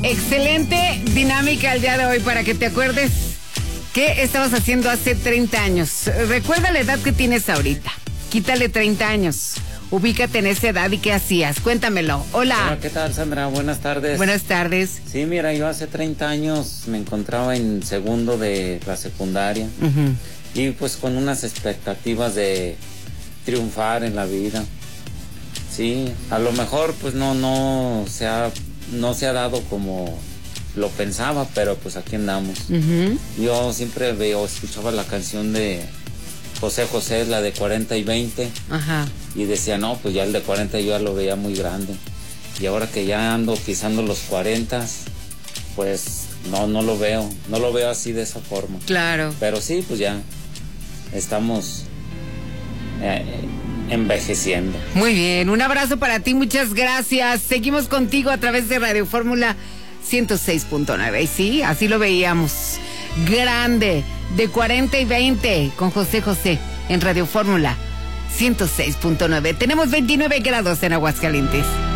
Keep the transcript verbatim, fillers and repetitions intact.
Excelente dinámica el día de hoy para que te acuerdes qué estabas haciendo hace treinta años. Recuerda la edad que tienes ahorita. Quítale treinta años. Ubícate en esa edad y qué hacías. Cuéntamelo. Hola. Hola, ¿qué tal, Sandra? Buenas tardes. Buenas tardes. Sí, mira, yo hace treinta años me encontraba en segundo de la secundaria. Uh-huh. Y pues con unas expectativas de triunfar en la vida. Sí, a lo mejor pues no, no se ha, no se ha dado como lo pensaba, pero pues aquí andamos. Uh-huh. Yo siempre veo, escuchaba la canción de José José, la de cuarenta y veinte. Ajá. Y decía, no, pues ya el de cuarenta yo ya lo veía muy grande. Y ahora que ya ando pisando los cuarenta, pues no, no lo veo, no lo veo así de esa forma. Claro. Pero sí, pues ya estamos eh, envejeciendo. Muy bien, un abrazo para ti, muchas gracias. Seguimos contigo a través de Radio Fórmula ciento seis punto nueve. Y sí, así lo veíamos. Grande, de cuarenta y veinte, con José José en Radio Fórmula ciento seis punto nueve. Tenemos veintinueve grados en Aguascalientes.